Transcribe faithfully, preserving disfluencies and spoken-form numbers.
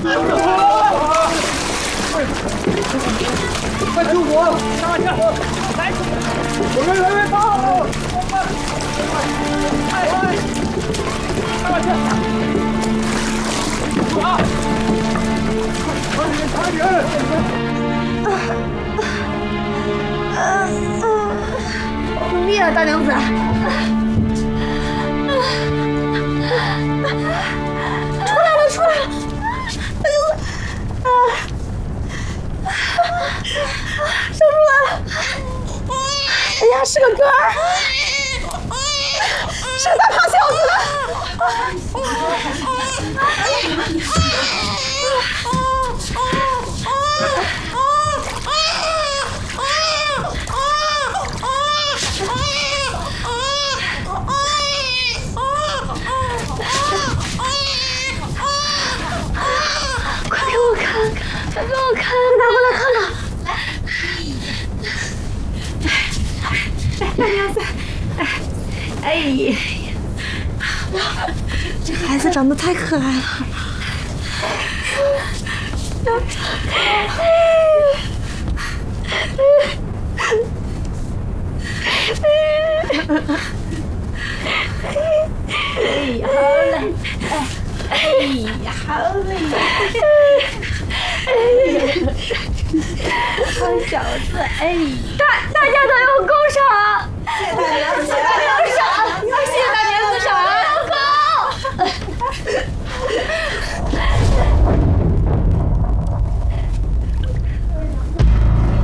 快救我！上马车，来！我们来来跑！快快！上马车！住啊！快点，快点！ 努力啊，大娘子！出来了，出来了！大娘子，啊！生出来了！哎呀，是个哥儿，是个大胖小子！快给我看看，快给我看，拿过来看看。大娘子，哎呀，这孩子长得太可爱了。哎呀，好嘞！哎呀，好嘞！哎呀，好小子！哎，大大家都